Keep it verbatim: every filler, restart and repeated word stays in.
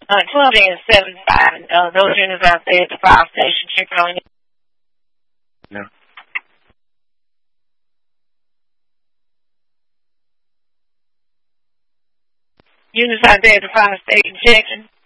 Uh, twelve and seven five. Uh, those units out there at the fire station. Check on it. No. Units out there at the fire station checking.